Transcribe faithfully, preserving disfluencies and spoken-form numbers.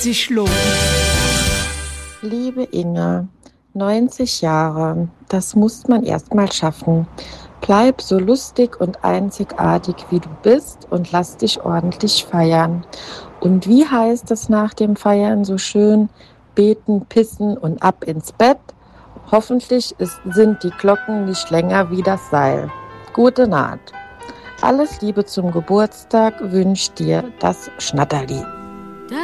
sich lohnt. Liebe Inge, neunzig Jahre, das muss man erst mal schaffen. Bleib so lustig und einzigartig, wie du bist und lass dich ordentlich feiern. Und wie heißt es nach dem Feiern so schön? Beten, pissen und ab ins Bett. Hoffentlich ist, sind die Glocken nicht länger wie das Seil. Gute Nacht. Alles Liebe zum Geburtstag wünscht dir das Schnatterli.